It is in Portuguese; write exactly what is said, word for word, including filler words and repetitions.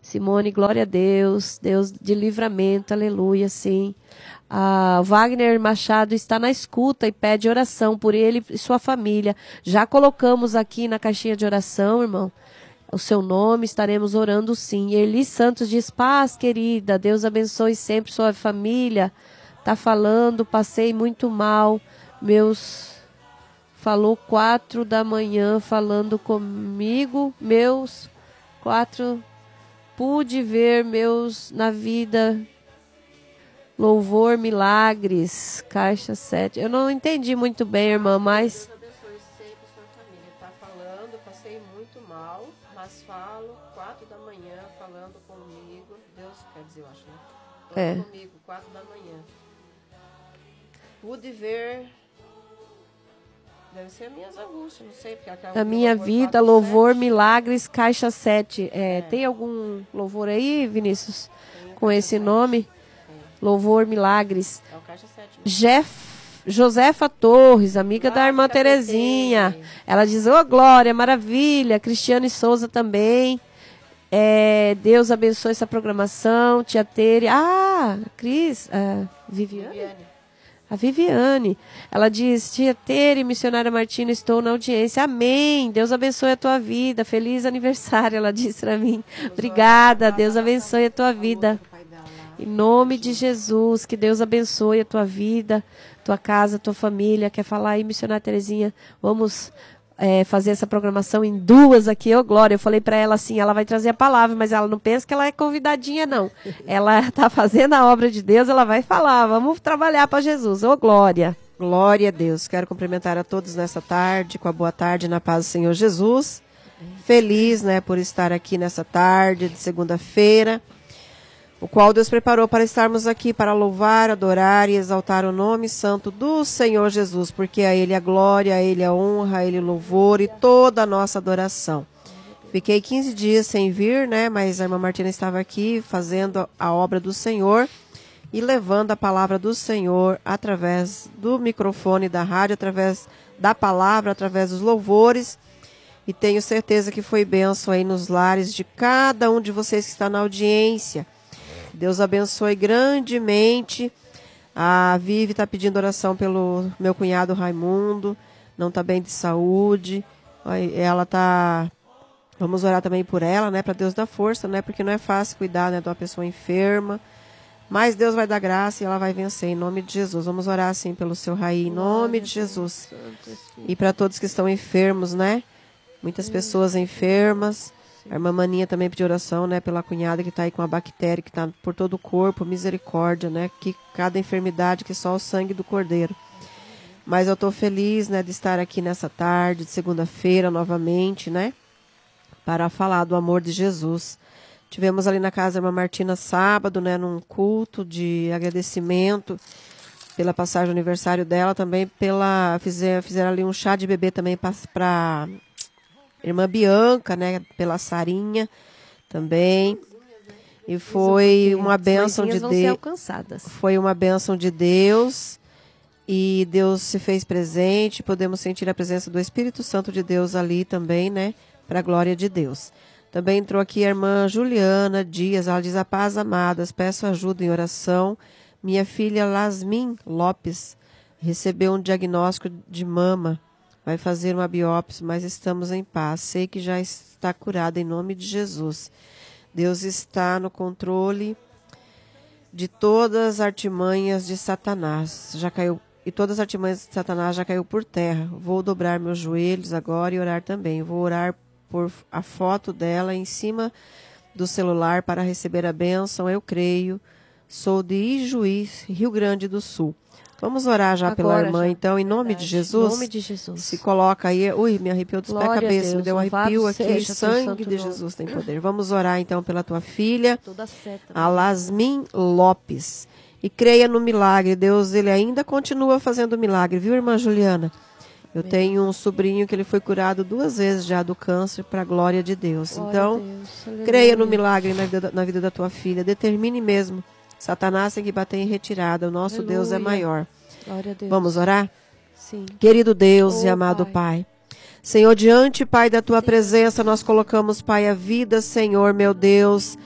Simone, glória a Deus. Deus de livramento, aleluia, sim. Ah, Wagner Machado está na escuta e pede oração por ele e sua família. Já colocamos aqui na caixinha de oração, irmão, o seu nome, estaremos orando sim. Erli Santos diz, paz, querida, Deus abençoe sempre sua família. Tá falando, passei muito mal, meus... Falou quatro da manhã falando comigo, meus quatro... Pude ver meus na vida... Louvor, milagres, caixa sete. Eu não entendi muito bem, irmã, mas... Deus abençoe sempre sua família. Tá falando, passei muito mal, mas falo, quatro da manhã, falando comigo. Deus quer dizer, eu acho, né? Falando É. comigo, quatro da manhã. Pude ver... Deve ser as minhas angústias, não sei. Porque a minha louvor vida, quatro, louvor, sete. milagres, caixa sete. É, É. Tem algum louvor aí, Vinícius? Tem Com caixa esse sete. nome? Louvor, milagres. É o caixa sete. Né? Jeff, Josefa Torres, amiga Lá da irmã de Cabreteiro. Terezinha. Ela diz, ô glória, maravilha. Cristiane Souza também. É, Deus abençoe essa programação. Tia Tere. Ah, Cris. Ah, Viviane? Viviane. A Viviane. Ela diz, tia Tere, missionária Martina, estou na audiência. Amém. Deus abençoe a tua vida. Feliz aniversário, ela disse para mim. Obrigada. Deus abençoe a tua vida. Em nome de Jesus, que Deus abençoe a tua vida, tua casa, tua família. Quer falar aí, missionária Terezinha? Vamos é, fazer essa programação em duas aqui, ô glória. Eu falei para ela assim, ela vai trazer a palavra, mas ela não pensa que ela é convidadinha, não. Ela está fazendo a obra de Deus, ela vai falar. Vamos trabalhar para Jesus, ô glória. Glória a Deus. Quero cumprimentar a todos nessa tarde, com a boa tarde na paz do Senhor Jesus. Feliz, né, por estar aqui nessa tarde de segunda-feira, o qual Deus preparou para estarmos aqui para louvar, adorar e exaltar o nome santo do Senhor Jesus, porque a Ele a glória, a Ele a honra, a Ele o louvor e toda a nossa adoração. Fiquei quinze dias sem vir, né, mas a irmã Martina estava aqui fazendo a obra do Senhor e levando a palavra do Senhor através do microfone da rádio, através da palavra, através dos louvores. E tenho certeza que foi bênção aí nos lares de cada um de vocês que está na audiência. Deus abençoe grandemente. A Vivi está pedindo oração pelo meu cunhado Raimundo. Não está bem de saúde. Ela está... Vamos orar também por ela, né? Para Deus dar força, né? Porque não é fácil cuidar, né, de uma pessoa enferma. Mas Deus vai dar graça e ela vai vencer em nome de Jesus. Vamos orar assim pelo seu Raí, em nome de Jesus. E para todos que estão enfermos, né? Muitas pessoas enfermas. A irmã Maninha também pediu oração, né, pela cunhada que está aí com a bactéria, que está por todo o corpo, misericórdia, né, que cada enfermidade, que só o sangue do Cordeiro. Mas eu estou feliz, né, de estar aqui nessa tarde, de segunda-feira, novamente, né, para falar do amor de Jesus. Tivemos ali na casa da irmã Martina sábado, né, num culto de agradecimento pela passagem do aniversário dela, também pela, fizeram, fizeram ali um chá de bebê também para irmã Bianca, né, pela Sarinha também. E foi uma bênção de Deus. Foi uma bênção de Deus. E Deus se fez presente. Podemos sentir a presença do Espírito Santo de Deus ali também, né, para a glória de Deus. Também entrou aqui a irmã Juliana Dias. Ela diz: a paz, amadas, peço ajuda em oração. Minha filha Lasmin Lopes recebeu um diagnóstico de mama. Vai fazer uma biópsia, mas estamos em paz. Sei que já está curada em nome de Jesus. Deus está no controle de todas as artimanhas de Satanás. Já caiu, e todas as artimanhas de Satanás já caiu por terra. Vou dobrar meus joelhos agora e orar também. Vou orar por a foto dela em cima do celular para receber a bênção. Eu creio. Sou de Ijuí, Rio Grande do Sul. Vamos orar já Agora, pela irmã, já. então, em nome de Jesus. Em nome de Jesus. Se coloca aí. Ui, me arrepiou dos pés a cabeça, me deu um arrepio aqui. Sangue de Jesus tem poder. Vamos orar então pela tua filha, a Lasmin Lopes. E creia no milagre. Deus, ele ainda continua fazendo milagre, viu, irmã Juliana? Eu Amém. tenho um sobrinho que ele foi curado duas vezes já do câncer, para a glória de Deus. Glória então, Deus. creia no milagre na vida, na vida da tua filha. Determine mesmo. Satanás tem que bater em retirada. O nosso Aleluia. Deus é maior. Glória a Deus. Vamos orar? Sim. Querido Deus oh, e amado Pai. Pai. Senhor, diante, Pai, da Tua Sim. presença, nós colocamos, Pai, a vida, Senhor, meu Deus,